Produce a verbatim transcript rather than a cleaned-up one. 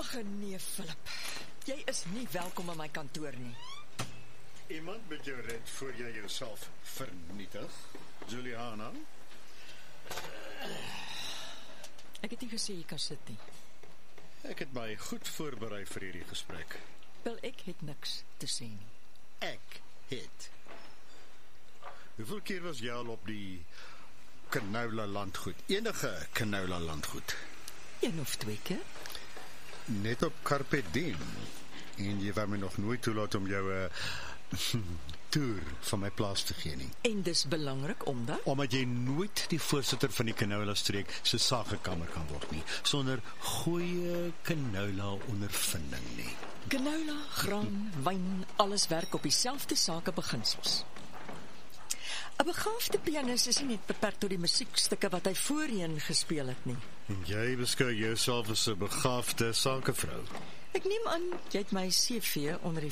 Ag nee, Philip. Jy is nie welkom in my kantoor nie. Iemand met jou red voor jy jouself vernietig? Juliana? Ek het nie gesê jy kan sit nie. Ek het my goed voorberei vir hierdie gesprek. Wel, ek het niks te sê nie. Ek het. Hoeveel keer was jy al op die canola landgoed? Enige canola landgoed? Een of twee keer. Net op Carpe Diem. En jy wou my nog nooit toelaat om jou 'n uh, toer van my plaas te gee nie. En dis belangrik omdat Omdat jy nooit die voorsitter van die canola streek se sakekamer kan word nie, sonder goeie canola ondervinding nie. canola, graan, wyn, alles werk op dieselfde sakebeginsels. 'n Begaafde pianis is nie net beperk tot die musiekstukke wat hy voorheen gespeel het nie. En jy beskou jouself as 'n begaafde sakevrou. Ek neem aan, jy het my C V onder die